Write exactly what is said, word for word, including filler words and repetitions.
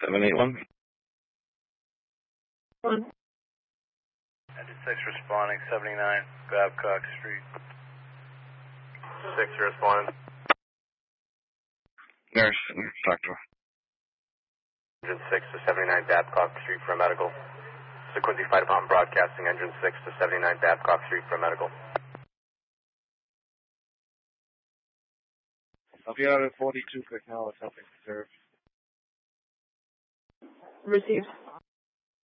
seven eight one. One. Engine six responding, seventy-nine Babcock Street. six responding. Nurse, talk to her. Engine six to seventy-nine Babcock Street for a medical. Sequency Fire Department broadcasting Engine six to seventy-nine Babcock Street for a medical. I'll be out at forty-two quick now. It's helping to serve. Received.